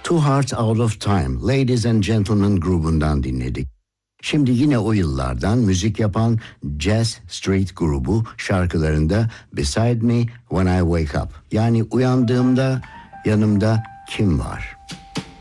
Two Hearts Out of Time, Ladies and Gentlemen grubundan dinledik. Şimdi yine o yıllardan müzik yapan Jazz Street grubu şarkılarında Beside Me When I Wake Up, yani uyandığımda yanımda kim var?